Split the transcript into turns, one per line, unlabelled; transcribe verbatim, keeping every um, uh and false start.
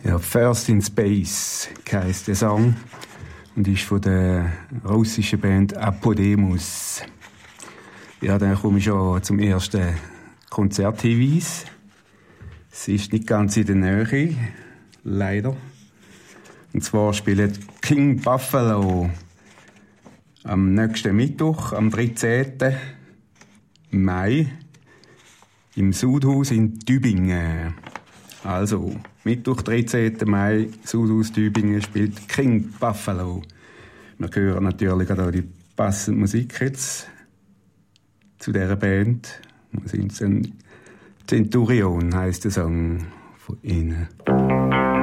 Ja, First in Space heisst der Song und ist von der russischen Band Apodemus. Ja, dann komme ich schon zum ersten Konzerthinweis. Es ist nicht ganz in der Nähe, leider. Und zwar spielt King Buffalo am nächsten Mittwoch, am dreizehnten Mai, im Sudhaus in Tübingen. Also, Mittwoch, dreizehnten Mai, Sudhaus Tübingen, spielt King Buffalo. Wir hören natürlich auch die passende Musik jetzt zu dieser Band. Wir sind ein Centurion, heisst der Song von ihnen.